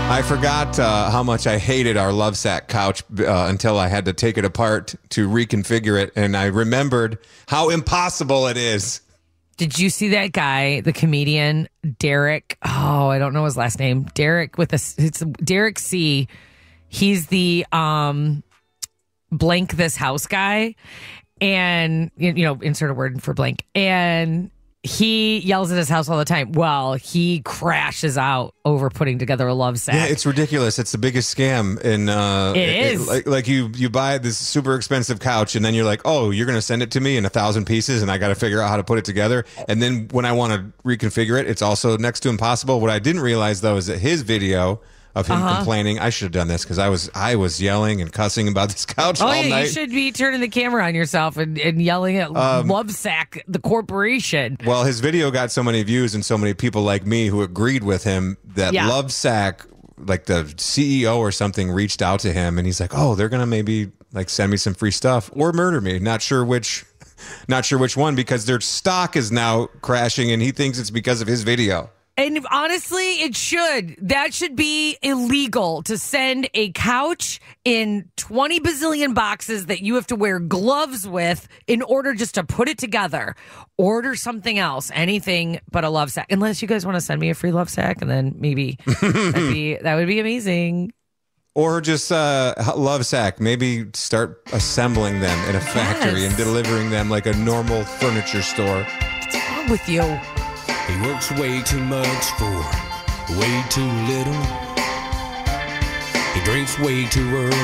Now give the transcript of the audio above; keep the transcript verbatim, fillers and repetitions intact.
I forgot uh, how much I hated our Lovesac couch uh, until I had to take it apart to reconfigure it, and I remembered how impossible it is. Did you see that guy, the comedian Derek? Oh, I don't know his last name. Derek with a it's Derek C. He's the um blank this house guy, and you know, insert a word for blank. And he yells at his house all the time. Well, he crashes out over putting together a Lovesac. Yeah, it's ridiculous. It's the biggest scam. In uh, it is it, like like you you buy this super expensive couch, and then you're like, oh, you're going to send it to me in a thousand pieces, and I got to figure out how to put it together. And then when I want to reconfigure it, it's also next to impossible. What I didn't realize though is that his video of him uh-huh. complaining, I should have done this because I was I was yelling and cussing about this couch oh, all yeah, night. You should be turning the camera on yourself and, and yelling at um, Lovesac, the corporation. Well, his video got so many views and so many people like me who agreed with him that yeah. Lovesac, like the C E O or something, reached out to him and he's like, oh, they're going to maybe like send me some free stuff or murder me. Not sure which, not sure which one, because their stock is now crashing and he thinks it's because of his video. And honestly, it should. That should be illegal to send a couch in twenty bazillion boxes that you have to wear gloves with in order just to put it together. Order something else, anything but a Lovesac. Unless you guys want to send me a free Lovesac, and then maybe that'd be, that would be amazing. Or just uh, Lovesac. Maybe start assembling them in a factory yes. and delivering them like a normal furniture store. What's wrong with you? He works way too much for way too little. He drinks way too early.